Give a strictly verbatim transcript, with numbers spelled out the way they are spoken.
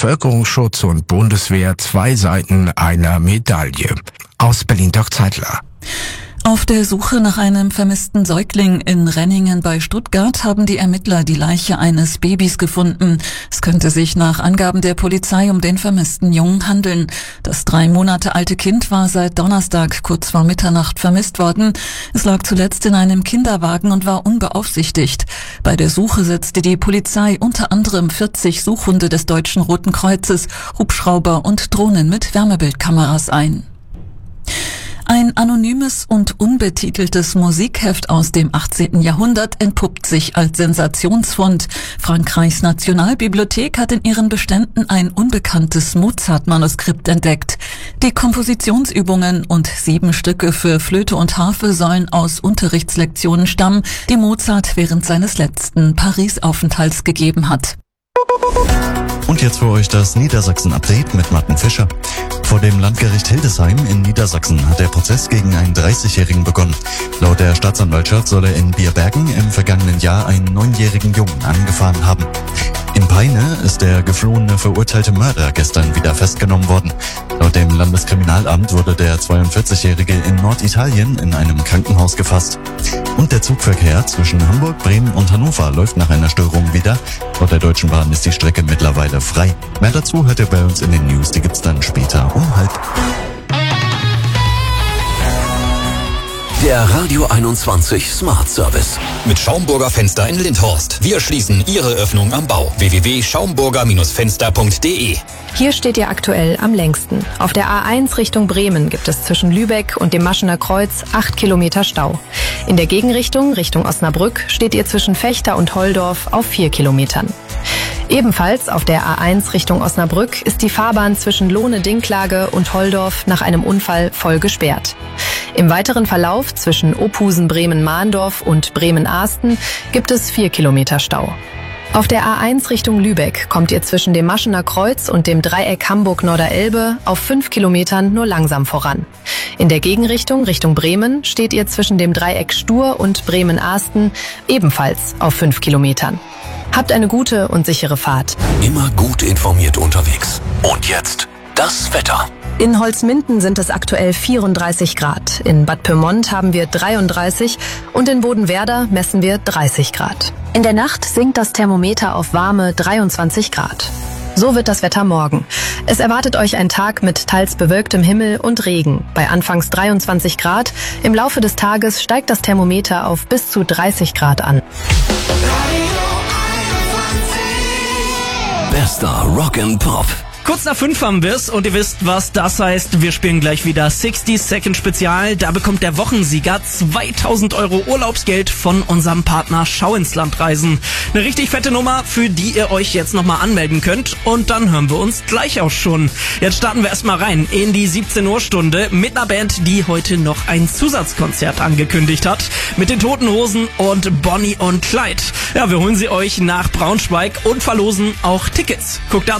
Bevölkerungsschutz und Bundeswehr zwei Seiten einer Medaille. Aus Berlin Dirk Zeitler. Auf der Suche nach einem vermissten Säugling in Renningen bei Stuttgart haben die Ermittler die Leiche eines Babys gefunden. Es könnte sich nach Angaben der Polizei um den vermissten Jungen handeln. Das drei Monate alte Kind war seit Donnerstag kurz vor Mitternacht vermisst worden. Es lag zuletzt in einem Kinderwagen und war unbeaufsichtigt. Bei der Suche setzte die Polizei unter anderem vierzig Suchhunde des Deutschen Roten Kreuzes, Hubschrauber und Drohnen mit Wärmebildkameras ein. Ein anonymes und unbetiteltes Musikheft aus dem achtzehnten Jahrhundert entpuppt sich als Sensationsfund. Frankreichs Nationalbibliothek hat in ihren Beständen ein unbekanntes Mozart-Manuskript entdeckt. Die Kompositionsübungen und sieben Stücke für Flöte und Harfe sollen aus Unterrichtslektionen stammen, die Mozart während seines letzten Paris-Aufenthalts gegeben hat. Und jetzt für euch das Niedersachsen-Update mit Martin Fischer. Vor dem Landgericht Hildesheim in Niedersachsen hat der Prozess gegen einen dreißigjährigen begonnen. Laut der Staatsanwaltschaft soll er in Bierbergen im vergangenen Jahr einen neunjährigen Jungen angefahren haben. In Peine ist der geflohene verurteilte Mörder gestern wieder festgenommen worden. Laut dem Landeskriminalamt wurde der zweiundvierzigjährige in Norditalien in einem Krankenhaus gefasst. Und der Zugverkehr zwischen Hamburg, Bremen und Hannover läuft nach einer Störung wieder. Laut der Deutschen Bahn ist die Strecke mittlerweile frei. Mehr dazu hört ihr bei uns in den News, die gibt's dann später um halb. Der Radio einundzwanzig Smart Service. Mit Schaumburger Fenster in Lindhorst. Wir schließen Ihre Öffnung am Bau. w w w punkt schaumburger Fenster punkt de. Hier steht ihr aktuell am längsten. Auf der A eins Richtung Bremen gibt es zwischen Lübeck und dem Maschener Kreuz acht Kilometer Stau. In der Gegenrichtung, Richtung Osnabrück, steht ihr zwischen Vechta und Holdorf auf vier Kilometern. Ebenfalls auf der A eins Richtung Osnabrück ist die Fahrbahn zwischen Lohne-Dinklage und Holdorf nach einem Unfall voll gesperrt. Im weiteren Verlauf zwischen Ophusen-Bremen-Mahndorf und Bremen-Ahsten gibt es vier Kilometer Stau. Auf der A eins Richtung Lübeck kommt ihr zwischen dem Maschener Kreuz und dem Dreieck Hamburg-Norderelbe auf fünf Kilometern nur langsam voran. In der Gegenrichtung Richtung Bremen steht ihr zwischen dem Dreieck Stur und Bremen-Ahsten ebenfalls auf fünf Kilometern. Habt eine gute und sichere Fahrt. Immer gut informiert unterwegs. Und jetzt das Wetter. In Holzminden sind es aktuell vierunddreißig Grad. In Bad Pyrmont haben wir dreiunddreißig und in Bodenwerder messen wir dreißig Grad. In der Nacht sinkt das Thermometer auf warme dreiundzwanzig Grad. So wird das Wetter morgen. Es erwartet euch ein Tag mit teils bewölktem Himmel und Regen. Bei anfangs dreiundzwanzig Grad. Im Laufe des Tages steigt das Thermometer auf bis zu dreißig Grad an. Bester Rock and Pop. Kurz nach fünf haben wir's und ihr wisst, was das heißt. Wir spielen gleich wieder sixty Second Spezial. Da bekommt der Wochensieger zweitausend Euro Urlaubsgeld von unserem Partner Schau ins Land Reisen. Eine richtig fette Nummer, für die ihr euch jetzt nochmal anmelden könnt. Und dann hören wir uns gleich auch schon. Jetzt starten wir erstmal rein in die siebzehn Uhr Stunde mit einer Band, die heute noch ein Zusatzkonzert angekündigt hat. Mit den Toten Hosen und Bonnie und Clyde. Ja, wir holen sie euch nach Braunschweig und verlosen auch Tickets. Guckt dazu